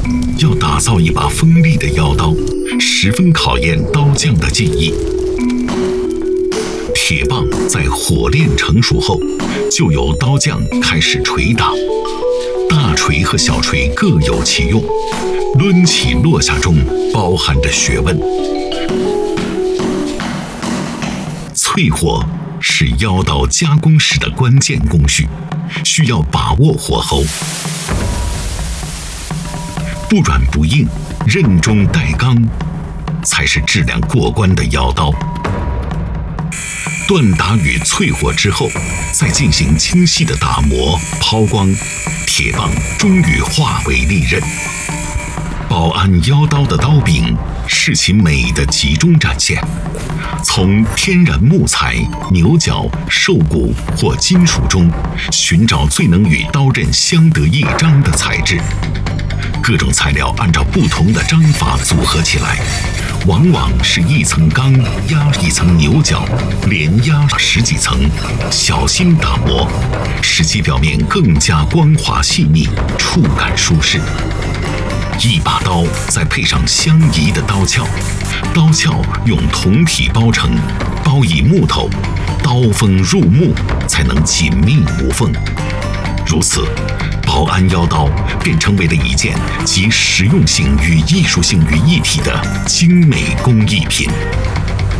要打造一把锋利的腰刀，十分考验刀匠的技艺。铁棒在火炼成熟后，就由刀匠开始捶打。大锤和小锤各有其用，抡起落下中包含着学问。淬火是腰刀加工时的关键工序，需要把握火候，不软不硬，刃中带刚，才是质量过关的腰刀。锻打与淬火之后，再进行精细的打磨抛光，铁棒终于化为利刃。宝安腰刀的刀柄是其美的集中展现，从天然木材、牛角、兽骨或金属中寻找最能与刀刃相得益彰的材质。各种材料按照不同的章法组合起来，往往是一层钢压一层牛角，连压十几层，小心打磨，使其表面更加光滑细腻，触感舒适。一把刀再配上相宜的刀鞘，刀鞘用铜体包成，包以木头，刀锋入木，才能紧密无缝。如此，宝安腰刀便成为了一件集实用性与艺术性于一体的精美工艺品。